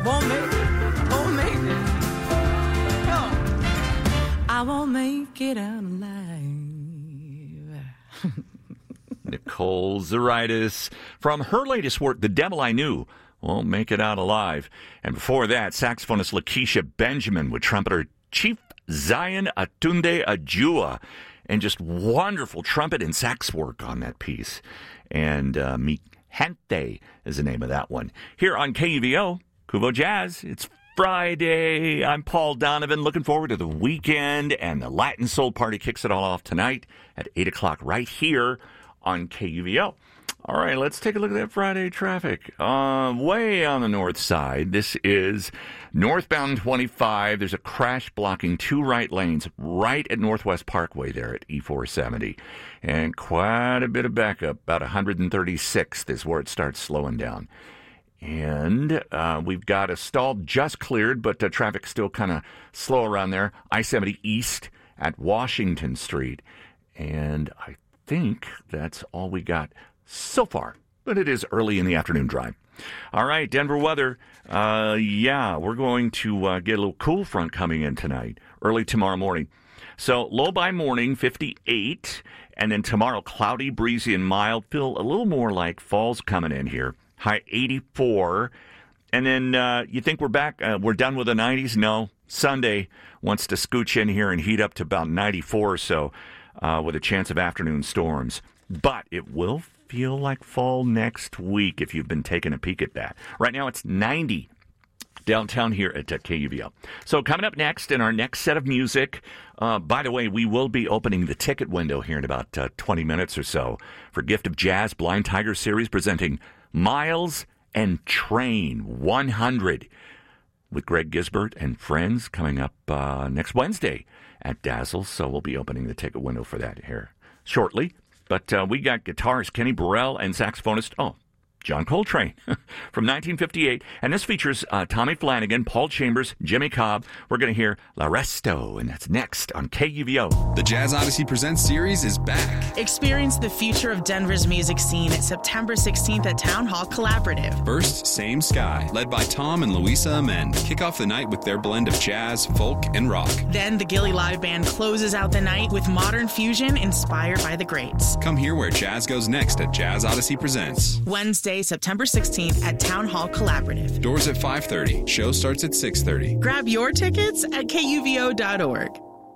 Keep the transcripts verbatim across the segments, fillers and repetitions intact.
won't make it, won't make it. No, I won't make it out alive. Nicole Zaritis from her latest work, The Devil I Knew, won't make it out alive. And before that, saxophonist Lakeisha Benjamin with trumpeter Chief Zion Atunde Ajua, and just wonderful trumpet and sax work on that piece. And uh, Mi Gente is the name of that one. Here on K U V O, Kuvo Jazz, it's Friday. I'm Paul Donovan, looking forward to the weekend, and the Latin Soul Party kicks it all off tonight at eight o'clock right here on K U V O. All right, let's take a look at that Friday traffic. Uh, way on the north side, this is northbound twenty-five. There's a crash blocking two right lanes right at Northwest Parkway there at E four seventy. And quite a bit of backup, about one thirty-sixth is where it starts slowing down. And uh, we've got a stall just cleared, but uh, traffic still kind of slow around there. I seventy East at Washington Street. And I think that's all we got so far, but it is early in the afternoon drive. All right, Denver weather. Uh, yeah, we're going to uh, get a little cool front coming in tonight, early tomorrow morning. So low by morning, fifty-eight, and then tomorrow, cloudy, breezy, and mild. Feel a little more like fall's coming in here. High eighty-four, and then uh, you think we're back, uh, we're done with the nineties? No, Sunday wants to scooch in here and heat up to about ninety-four or so, uh, with a chance of afternoon storms. But it will feel like fall next week if you've been taking a peek at that. Right now it's ninety downtown here at uh, K U V O. So coming up next in our next set of music, uh, by the way, we will be opening the ticket window here in about uh, twenty minutes or so for Gift of Jazz Blind Tiger Series presenting Miles and Train one hundred with Greg Gisbert and friends coming up uh, next Wednesday at Dazzles. So we'll be opening the ticket window for that here shortly. But uh, we got guitarist Kenny Burrell and saxophonist, oh, John Coltrane from nineteen fifty-eight. And this features uh, Tommy Flanagan, Paul Chambers, Jimmy Cobb. We're going to hear L'Arresto, and that's next on K U V O. The Jazz Odyssey Presents series is back. Experience the future of Denver's music scene at September sixteenth at Town Hall Collaborative. First, Same Sky, led by Tom and Louisa Amend. Kick off the night with their blend of jazz, folk, and rock. Then the Gilly Live Band closes out the night with modern fusion inspired by the greats. Come hear where jazz goes next at Jazz Odyssey Presents. Wednesday, September sixteenth at Town Hall Collaborative. Doors at five thirty. Show starts at six thirty. Grab your tickets at K U V O dot org.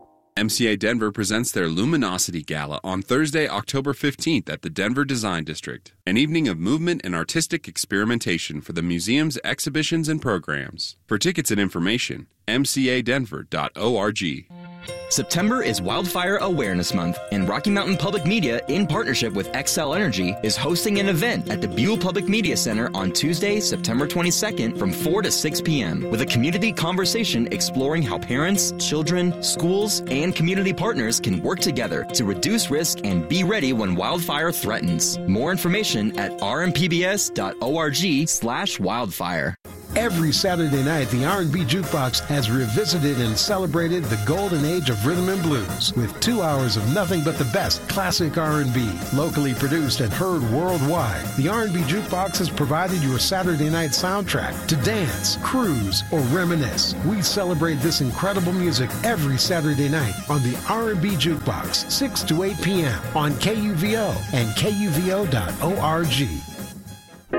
M C A Denver presents their Luminosity Gala on Thursday, October fifteenth at the Denver Design District. An evening of movement and artistic experimentation for the museum's exhibitions and programs. For tickets and information, M C A denver dot org. September is Wildfire Awareness Month, and Rocky Mountain Public Media, in partnership with Xcel Energy, is hosting an event at the Buell Public Media Center on Tuesday, September twenty-second from four to six p.m. with a community conversation exploring how parents, children, schools, and community partners can work together to reduce risk and be ready when wildfire threatens. More information at r m p b s dot org slash wildfire. Every Saturday night, the R and B Jukebox has revisited and celebrated the golden age of rhythm and blues with two hours of nothing but the best classic R and B, locally produced and heard worldwide. The R and B Jukebox has provided your Saturday night soundtrack to dance, cruise, or reminisce. We celebrate this incredible music every Saturday night on the R and B Jukebox, six to eight p.m. on K U V O and K U V O dot org.